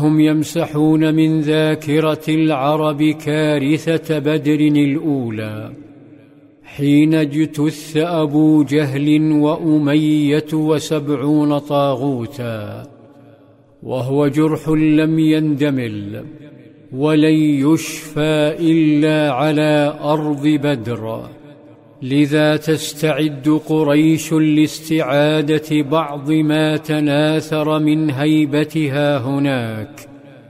هم يمسحون من ذاكرة العرب كارثة بدر الأولى، حين اجتث أبو جهل وأمية و70 طاغوتا، وهو جرح لم يندمل ولن يشفى إلا على أرض بدر. لذا تستعد قريش لاستعادة بعض ما تناثر من هيبتها هناك،